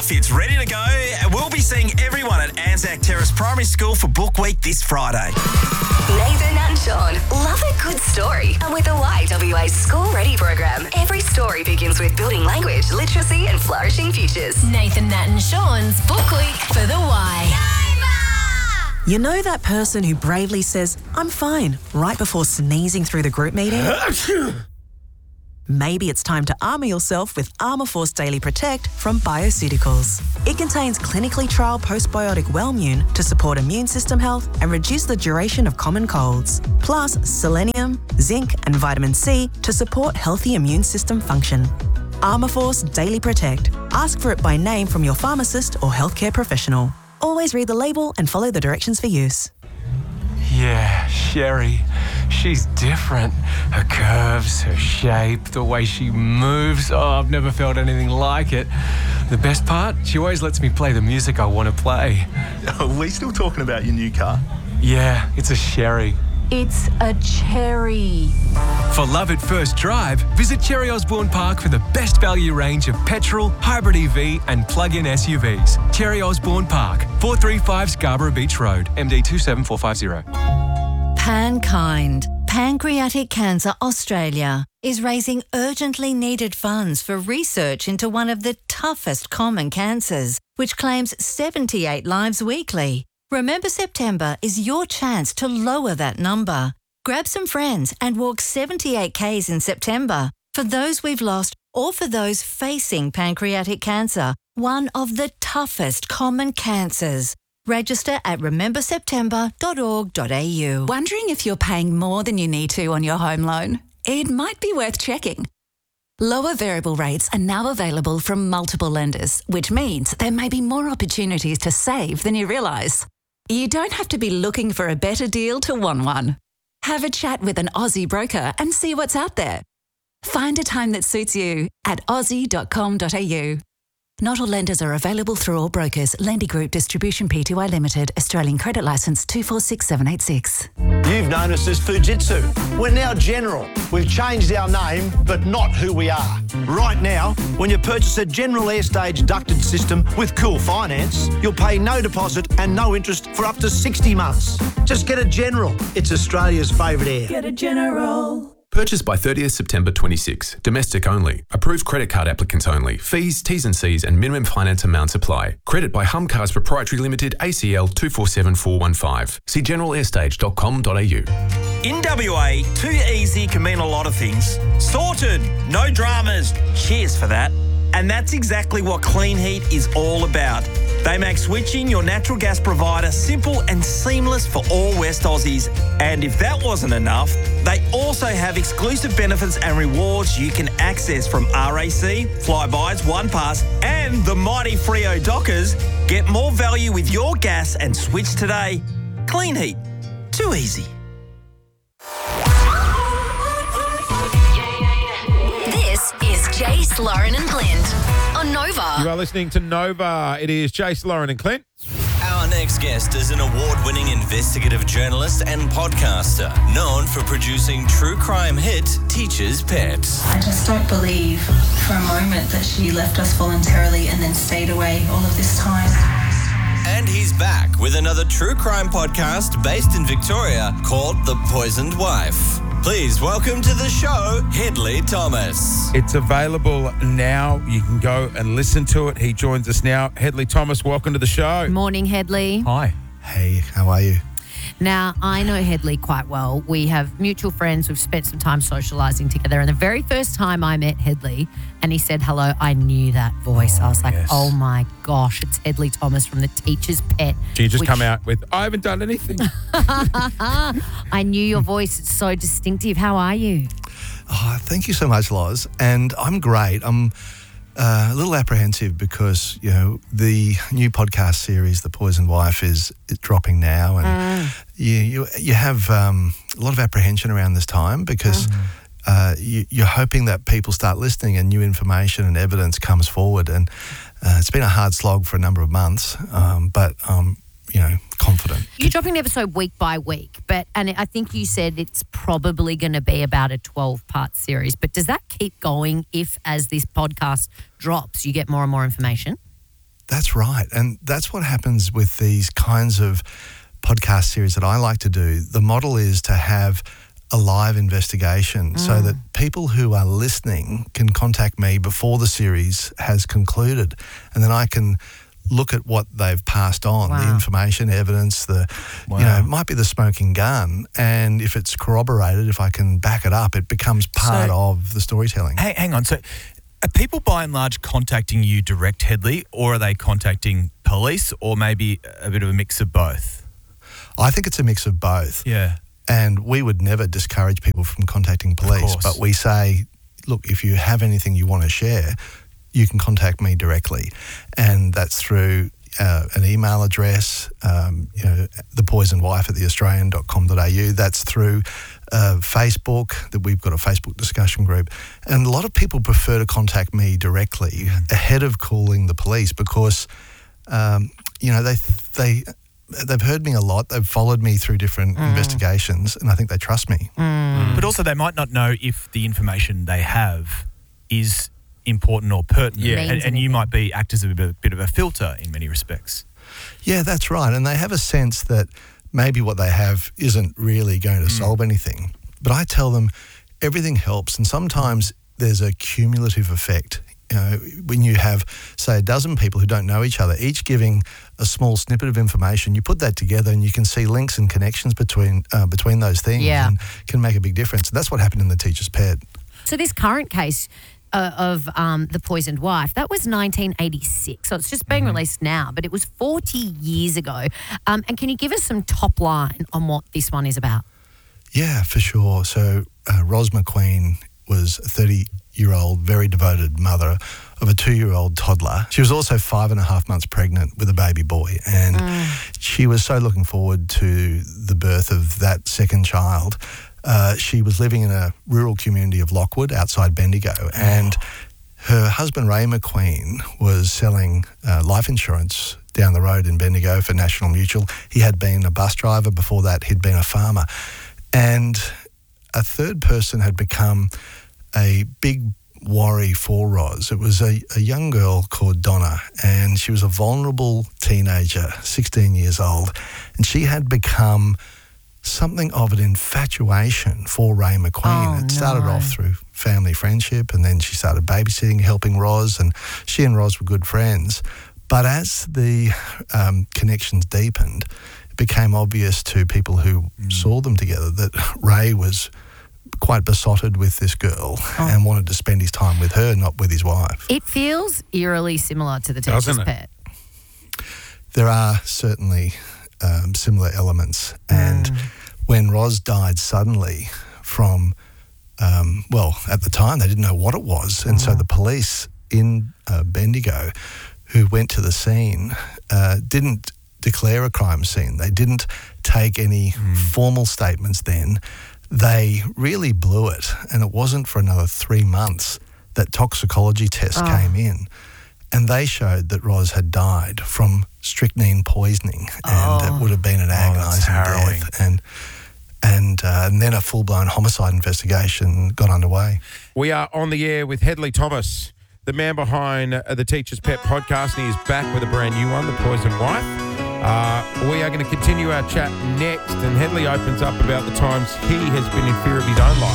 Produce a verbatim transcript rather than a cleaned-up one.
outfits ready to go. We'll be seeing everyone at Anzac Terrace Primary School for Book Week this Friday. Nathan and Sean love a good story. And with the Y W A School Ready program, every story begins with building language, literacy and flourishing futures. Nathan, Nat and Sean's Book Week for the Y. You know that person who bravely says, "I'm fine," right before sneezing through the group meeting? Maybe it's time to armour yourself with Armour Force Daily Protect from Bioceuticals. It contains clinically trialled postbiotic Wellmune to support immune system health and reduce the duration of common colds. Plus selenium, zinc and vitamin C to support healthy immune system function. Armour Force Daily Protect. Ask for it by name from your pharmacist or healthcare professional. Always read the label and follow the directions for use. Yeah, Sherry. She's different. Her curves, her shape, the way she moves. Oh, I've never felt anything like it. The best part? She always lets me play the music I want to play. Are we still talking about your new car? Yeah, it's a Sherry. It's a cherry. For love at first drive, visit Cherry Osborne Park for the best value range of petrol, hybrid E V and plug-in S U Vs. Cherry Osborne Park, four thirty-five Scarborough Beach Road, M D two seven four five zero. PanKind, Pancreatic Cancer Australia, is raising urgently needed funds for research into one of the toughest common cancers, which claims seventy-eight lives weekly. Remember September is your chance to lower that number. Grab some friends and walk seventy-eight kays in September for those we've lost or for those facing pancreatic cancer, one of the toughest common cancers. Register at remember september dot org dot a u. Wondering if you're paying more than you need to on your home loan? It might be worth checking. Lower variable rates are now available from multiple lenders, which means there may be more opportunities to save than you realise. You don't have to be looking for a better deal to want one. Have a chat with an Aussie broker and see what's out there. Find a time that suits you at aussie dot com dot a u. Not all lenders are available through all brokers. Lendy Group Distribution Pty Limited, Australian Credit Licence two four six seven eight six. You've known us as Fujitsu. We're now General. We've changed our name, but not who we are. Right now, when you purchase a General Air Stage ducted system with Cool Finance, you'll pay no deposit and no interest for up to sixty months. Just get a General. It's Australia's favourite air. Get a General. Purchase by thirtieth September twenty-six. Domestic only. Approved credit card applicants only. Fees, T's and C's and minimum finance amounts apply. Credit by Hum Cars Proprietary Limited, A C L two four seven four one five. See general airstage dot com dot a u. In W A, too easy can mean a lot of things. Sorted, no dramas. Cheers for that. And that's exactly what Clean Heat is all about. They make switching your natural gas provider simple and seamless for all West Aussies. And if that wasn't enough, they also have exclusive benefits and rewards you can access from R A C, Flybys, OnePass and the mighty Freo Dockers. Get more value with your gas and switch today. Clean Heat. Too easy. This is Jace, Lauren and Clint on Nova. You are listening to Nova. It is Jace, Lauren and Clint. Our next guest is an award-winning investigative journalist and podcaster, known for producing true crime hit Teacher's Pet. I just don't believe for a moment that she left us voluntarily and then stayed away all of this time. And he's back with another true crime podcast based in Victoria called The Poisoned Wife. Please welcome to the show, Hedley Thomas. It's available now. You can go and listen to it. He joins us now. Hedley Thomas, welcome to the show. Morning, Hedley. Hi. Hey, how are you? Now, I know Hedley quite well. We have mutual friends. We've spent some time socialising together. And the very first time I met Hedley and he said hello, I knew that voice. Oh, I was like, yes. Oh my gosh, it's Hedley Thomas from The Teacher's Pet. Did you just which... come out with, I haven't done anything? I knew your voice. It's so distinctive. How are you? Oh, thank you so much, Loz. And I'm great. I'm uh, a little apprehensive because, you know, the new podcast series, The Poisoned Wife, is, is dropping now. And mm. you, you you have um, a lot of apprehension around this time because mm. uh, you, you're hoping that people start listening and new information and evidence comes forward. And uh, it's been a hard slog for a number of months, um, but um, you know, confident. You're dropping an episode week by week, but and I think you said it's probably going to be about a twelve-part series. But does that keep going if, as this podcast drops, you get more and more information? That's right. And that's what happens with these kinds of podcast series that I like to do. The model is to have a live investigation mm. so that people who are listening can contact me before the series has concluded. And then I can look at what they've passed on, wow. the information, evidence, the, wow. you know, it might be the smoking gun. And if it's corroborated, if I can back it up, it becomes part so, of the storytelling. Hey, hang on. So are people by and large contacting you direct, Hedley, or are they contacting police, or maybe a bit of a mix of both? I think it's a mix of both. Yeah. And we would never discourage people from contacting police, but we say, look, if you have anything you want to share, you can contact me directly. And that's through uh, an email address, um, you know, the poisoned wife at the australian dot com dot a u. That's through uh, Facebook, that we've got a Facebook discussion group. And a lot of people prefer to contact me directly ahead of calling the police because, um, you know, they they... they've heard me a lot. They've followed me through different mm. investigations, and I think they trust me. Mm. But also they might not know if the information they have is important or pertinent. Yeah. And, and you might be act as a bit, bit of a filter in many respects. Yeah, that's right. And they have a sense that maybe what they have isn't really going to mm. solve anything. But I tell them everything helps, and sometimes there's a cumulative effect. You know, when you have, say, a dozen people who don't know each other, each giving a small snippet of information, you put that together and you can see links and connections between uh, between those things yeah. and can make a big difference. That's what happened in The Teacher's Pet. So this current case uh, of um, The Poisoned Wife, that was nineteen eighty-six. So it's just being mm-hmm. released now, but it was forty years ago. Um, and can you give us some top line on what this one is about? Yeah, for sure. So uh, Ros McQueen was a thirty-year-old, very devoted mother of a two-year-old toddler. She was also five and a half months pregnant with a baby boy, and mm. she was so looking forward to the birth of that second child. Uh, she was living in a rural community of Lockwood outside Bendigo, oh. and her husband, Ray McQueen, was selling uh, life insurance down the road in Bendigo for National Mutual. He had been a bus driver. Before that, he'd been a farmer. And a third person had become a big worry for Ros. It was a, a young girl called Donna, and she was a vulnerable teenager, sixteen years old, and she had become something of an infatuation for Ray McQueen. Oh, it started no. off through family friendship, and then she started babysitting, helping Ros, and she and Ros were good friends. But as the um, connections deepened, it became obvious to people who mm. saw them together that Ray was quite besotted with this girl oh. and wanted to spend his time with her, not with his wife. It feels eerily similar to The Teacher's Pet. There are certainly um, similar elements. And mm. when Ros died suddenly from, um, well, at the time they didn't know what it was. And mm. so the police in uh, Bendigo who went to the scene uh, didn't declare a crime scene. They didn't take any mm. formal statements then. They really blew it, and it wasn't for another three months that toxicology tests oh. came in, and they showed that Ros had died from strychnine poisoning, and oh. it would have been an agonising oh, death. And and, uh, and then a full-blown homicide investigation got underway. We are on the air with Hedley Thomas, the man behind uh, the Teacher's Pet podcast, and he is back with a brand new one, The Poisoned Wife. Uh, we are going to continue our chat next, and Hedley opens up about the times he has been in fear of his own life.